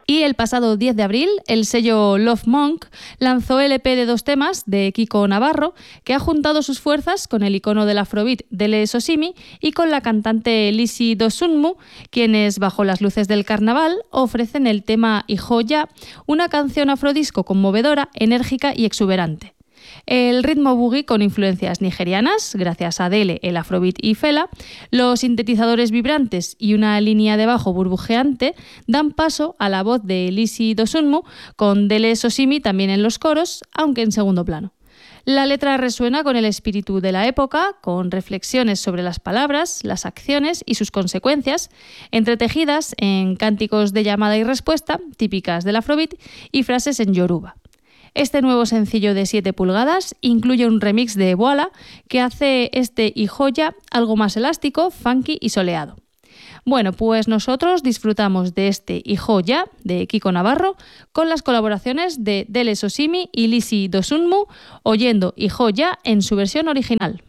Y el pasado 10 de abril, el sello Love Monk lanzó el EP de 2 temas de Kiko Navarro, que ha juntado sus fuerzas con el icono del afrobeat Dele Sosimi y con la cantante Lizzy Dosunmu, quienes, bajo las luces del carnaval, ofrecen el tema Ijo Ya, una canción afrodisco conmovedora, enérgica y exuberante. El ritmo boogie con influencias nigerianas, gracias a Dele, el afrobeat y Fela, los sintetizadores vibrantes y una línea de bajo burbujeante dan paso a la voz de Lizzy Dosunmu, con Dele Sosimi también en los coros, aunque en segundo plano. La letra resuena con el espíritu de la época, con reflexiones sobre las palabras, las acciones y sus consecuencias, entretejidas en cánticos de llamada y respuesta, típicas del afrobeat, y frases en yoruba. Este nuevo sencillo de 7 pulgadas incluye un remix de Ebola que hace este Ijo Ya algo más elástico, funky y soleado. Bueno, pues nosotros disfrutamos de este Ijo Ya de Kiko Navarro con las colaboraciones de Dele Sosimi y Lizzy Dosunmu, oyendo Ijo Ya en su versión original.